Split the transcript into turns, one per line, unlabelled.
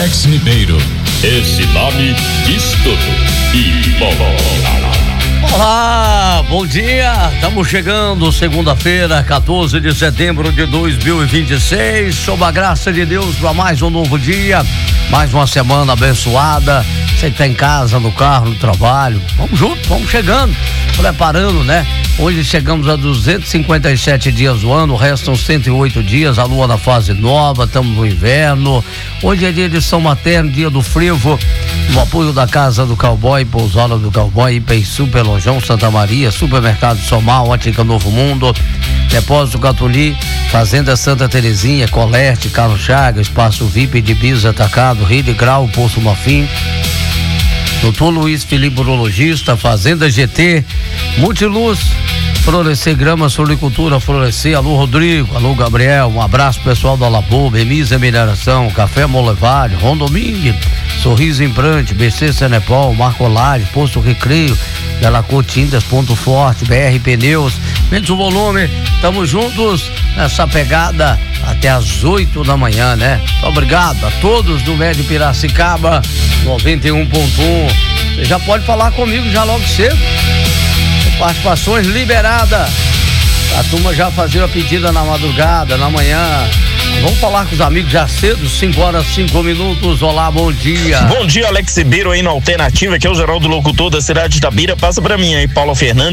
Alex Ribeiro.
Esse nome diz tudo. E
olá, bom dia, estamos chegando, segunda-feira, 14 de setembro de 2026, sob a graça de Deus, para mais um novo dia, mais uma semana abençoada. Você que tá em casa, no carro, no trabalho, vamos junto, vamos chegando, preparando, né? Hoje chegamos a 257 dias do ano, restam 108 dias, a lua na fase nova, estamos no inverno. Hoje é dia de São Materno, dia do frevo, no apoio da Casa do Cowboy, Pousada do Cowboy, Ipensu, Pelojão, Santa Maria, Supermercado Somal, Ótica Novo Mundo, Depósito Catuli, Fazenda Santa Terezinha, Colerte, Carlos Chagas, Espaço VIP de Bis Atacado, Rede Grau, Poço Mafim, Doutor Luiz Felipe, urologista, Fazenda GT, Multiluz, Florescer Grama, Floricultura, Florescer, alô Rodrigo, alô Gabriel, um abraço pessoal da Laboa, Bemisa Mineração, Café Molevário, Rondomingue, Sorriso Implante, BC Senepol, Marcolage, Posto Recreio, Delacour Tintas, Ponto Forte, BR Pneus, mente o volume, estamos juntos nessa pegada até às 8 da manhã, né? Obrigado a todos do Médio Piracicaba 91.1. Você já pode falar comigo já logo cedo. Participações liberadas. A turma já fazia a pedida na madrugada, na manhã. Vamos falar com os amigos já cedo, 5h05. Olá, bom dia.
Bom dia, Alex Ribeiro aí na Alternativa, que é o Geraldo Locutor da cidade de Itabira. Passa pra mim aí, Paulo Fernandes.